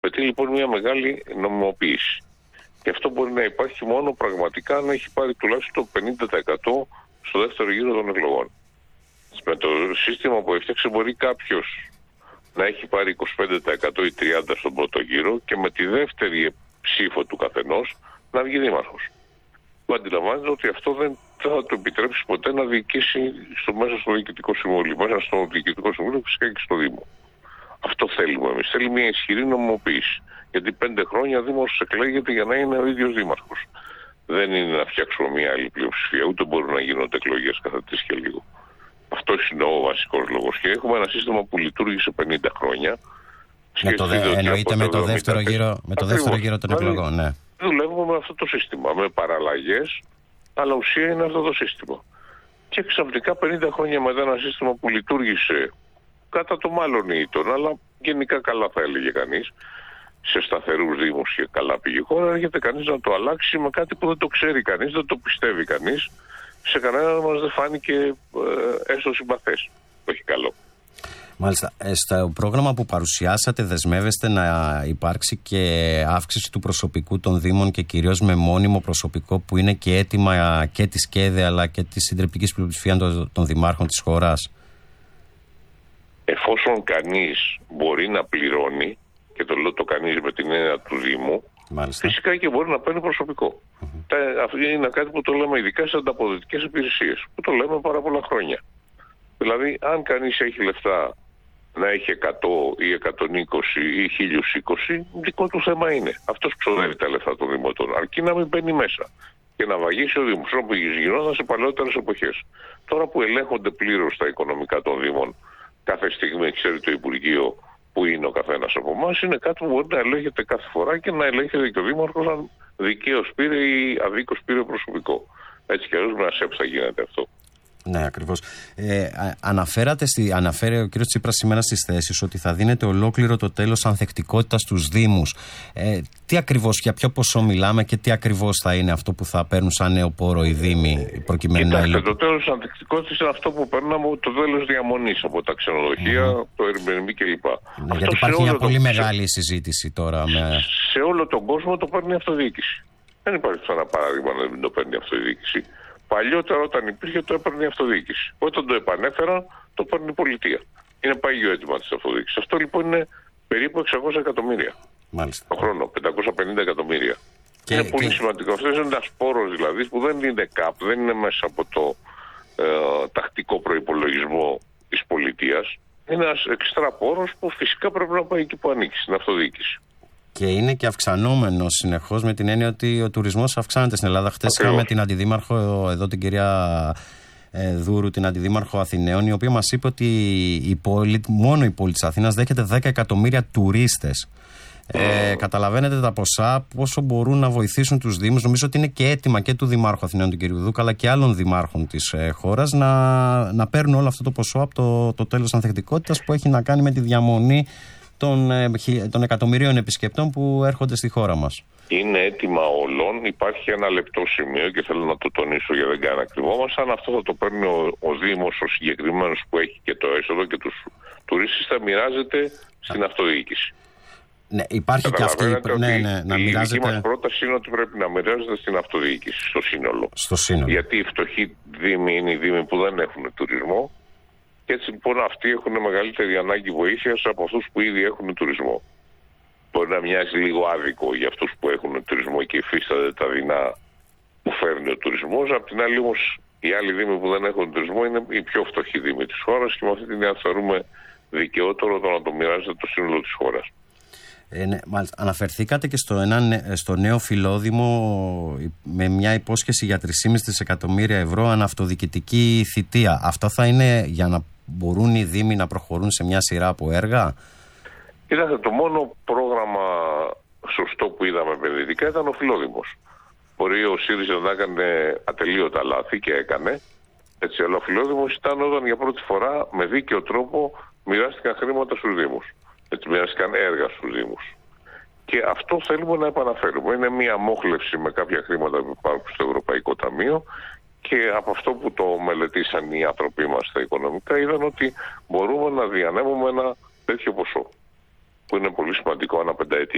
Πετύχει λοιπόν μια μεγάλη νομιμοποίηση. Και αυτό μπορεί να υπάρχει μόνο πραγματικά αν έχει πάρει τουλάχιστον το 50% στο δεύτερο γύρο των εκλογών. Με το σύστημα που έφτιαξε μπορεί κάποιος να έχει πάρει 25% ή 30% στον πρώτο γύρο και με τη δεύτερη ψήφο του καθενός να βγει δήμαρχος. Που αντιλαμβάνεται ότι αυτό δεν θα του επιτρέψει ποτέ να διοικήσει μέσα στο Διοικητικό Συμβούλιο. Μέσα στο Διοικητικό Συμβούλιο φυσικά και στο Δήμο. Αυτό θέλουμε εμείς. Θέλει μια ισχυρή νομιμοποίηση. Γιατί 5 χρόνια δήμαρχος εκλέγεται για να είναι ο ίδιος δήμαρχος. Δεν είναι να φτιάξουμε μια άλλη πλειοψηφία, ούτε μπορούν να γίνονται εκλογές κάθε 3 και λίγο. Αυτό είναι ο βασικός λόγος. Και έχουμε ένα σύστημα που λειτουργήσε 50 χρόνια. Εννοείται με το δεύτερο γύρο των εκλογών, ναι. Δουλεύουμε με αυτό το σύστημα, με παραλλαγές, αλλά ουσία είναι αυτό το σύστημα. Και ξαφνικά 50 χρόνια μετά ένα σύστημα που λειτουργήσε κατά το μάλλον ήτον, αλλά γενικά καλά θα έλεγε κανείς, σε σταθερούς δήμους και καλά πήγε η χώρα, έρχεται κανείς να το αλλάξει με κάτι που δεν το ξέρει κανείς, δεν το πιστεύει κανείς. Σε κανέναν μας δεν φάνηκε έστω συμπαθές. Όχι καλό. Μάλιστα. Στο πρόγραμμα που παρουσιάσατε δεσμεύεστε να υπάρξει και αύξηση του προσωπικού των Δήμων και κυρίως με μόνιμο προσωπικό που είναι και έτοιμα και της ΚΕΔΕ αλλά και της συντριπτικής πλειοψηφίας των δημάρχων της χώρας. Εφόσον κανείς μπορεί να πληρώνει, και το λέω το κανείς με την έννοια του Δήμου, μάλιστα, φυσικά και μπορεί να παίρνει προσωπικό. Αυτό είναι κάτι που το λέμε ειδικά σε ανταποδοτικές υπηρεσίες, που το λέμε πάρα πολλά χρόνια. Δηλαδή, αν κανείς έχει λεφτά να έχει 100 ή 120 ή 1020, δικό του θέμα είναι. Αυτός ξοδεύει τα λεφτά των δημοτών, αρκεί να μην μπαίνει μέσα και να βαγίσει ο Δήμος, όπως γινόταν σε παλαιότερες εποχές. Τώρα που ελέγχονται πλήρως τα οικονομικά των Δήμων, κάθε στιγμή ξέρει το Υπουργείο που είναι ο καθένας από εμάς, είναι κάτι που μπορεί να ελέγχεται κάθε φορά και να ελέγχεται και ο Δήμαρχος αν δικαίως πήρε ή αδίκως πήρε προσωπικό. Έτσι κι αλλιώς με ένα ΣΕΠ θα γίνεται αυτό. Ναι, ακριβώς. Αναφέρει ο κ. Τσίπρας σήμερα στις θέσεις ότι θα δίνεται ολόκληρο το τέλος ανθεκτικότητας στους Δήμους. Τι ακριβώς, για ποιο ποσό μιλάμε και τι ακριβώς θα είναι αυτό που θα παίρνουν σαν νέο πόρο οι Δήμοι προκειμένου να υλοποιήσουν? Το τέλος ανθεκτικότητας είναι αυτό που παίρναμε το τέλος διαμονής από τα ξενοδοχεία, το Airbnb κλπ. Ναι, γιατί υπάρχει μια πολύ μεγάλη συζήτηση τώρα. Σε όλο τον κόσμο το παίρνει η αυτοδιοίκηση. Δεν υπάρχει ένα παράδειγμα να μην το παίρνει η αυτοδιοίκηση. Παλιότερα όταν υπήρχε το έπαιρνε η αυτοδιοίκηση. Όταν το επανέφεραν το παίρνει η πολιτεία. Είναι πάγιο αίτημα της αυτοδιοίκησης. Αυτό λοιπόν είναι περίπου 600 εκατομμύρια το χρόνο, 550 εκατομμύρια. Είναι πολύ σημαντικό. Αυτό είναι ένας πόρος δηλαδή που δεν είναι ΚΑΠ, δεν είναι μέσα από το τακτικό προϋπολογισμό της πολιτείας. Είναι ένας εξτρά πόρος που φυσικά πρέπει να πάει εκεί που ανήκει, στην αυτοδιοίκηση. Και είναι και αυξανόμενο συνεχώς με την έννοια ότι ο τουρισμός αυξάνεται στην Ελλάδα. Χτες είχαμε την αντιδήμαρχο εδώ, την κυρία Δούρου, την αντιδήμαρχο Αθηναίων, η οποία μας είπε ότι μόνο η πόλη της Αθήνας δέχεται 10 εκατομμύρια τουρίστες. Καταλαβαίνετε τα ποσά, πόσο μπορούν να βοηθήσουν τους Δήμους. Νομίζω ότι είναι και έτοιμα και του Δημάρχου Αθηναίων, του κ. Δούκα, αλλά και άλλων δημάρχων της χώρας να παίρνουν όλο αυτό το ποσό από το τέλος ανθεκτικότητας που έχει να κάνει με τη διαμονή των εκατομμυρίων επισκεπτών που έρχονται στη χώρα μας. Είναι έτοιμα όλων. Υπάρχει ένα λεπτό σημείο και θέλω να το τονίσω για δεν κάνω κρυβόμαστε. Αν αυτό θα το παίρνει ο Δήμος, ο συγκεκριμένος που έχει και το έσοδο και τους τουρίστες, θα μοιράζεται στην αυτοδιοίκηση. Ναι, υπάρχει και αυτή να μοιράζεται. Η δική μας πρόταση είναι ότι πρέπει να μοιράζεται στην αυτοδιοίκηση, στο σύνολο. Γιατί οι φτωχοί Δήμοι είναι οι Δήμοι που δεν έχουν τουρισμό. Και έτσι λοιπόν αυτοί έχουν μεγαλύτερη ανάγκη βοήθειας από αυτούς που ήδη έχουν τουρισμό. Μπορεί να μοιάζει λίγο άδικο για αυτούς που έχουν τουρισμό και υφίστανται τα δεινά που φέρνει ο τουρισμός. Απ' την άλλη όμως οι άλλοι Δήμοι που δεν έχουν τουρισμό είναι οι πιο φτωχοί Δήμοι της χώρας και με αυτή την έννοια θεωρούμε δικαιότερο το να το μοιράζεται το σύνολο της χώρας. Ναι, μάλιστα. Αναφερθήκατε και στο νέο Φιλόδημο με μια υπόσχεση για 3,5 δισεκατομμύρια ευρώ αναυτοδιοικητική θητεία. Αυτό θα είναι για να μπορούν οι Δήμοι να προχωρούν σε μια σειρά από έργα? Είδατε, το μόνο πρόγραμμα σωστό που είδαμε επενδυτικά ήταν ο Φιλόδημος. Μπορεί ο ΣΥΡΙΖΑ να έκανε ατελείωτα λάθη και έκανε. Έτσι, αλλά ο Φιλόδημος ήταν όταν για πρώτη φορά με δίκαιο τρόπο μοιράστηκαν χρήματα στους Δήμους. Έτσι μοιράστηκαν έργα στους Δήμους. Και αυτό θέλουμε να επαναφέρουμε. Είναι μια μόχλευση με κάποια χρήματα που υπάρχουν στο Ευρωπαϊκό Ταμείο και από αυτό που το μελετήσαν οι άνθρωποι μας στα οικονομικά είδαν ότι μπορούμε να διανέμουμε ένα τέτοιο ποσό που είναι πολύ σημαντικό ανά πενταετία.